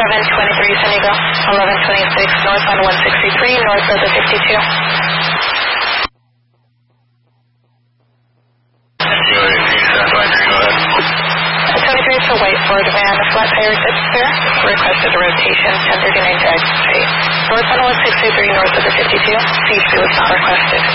723 San Diego, 1126 north on 163, north of the 52. To Whiteford and a flat tire dip there. Requested a rotation, 1039 Jackson Street. North on 163, north of the 52. C2 is not requested.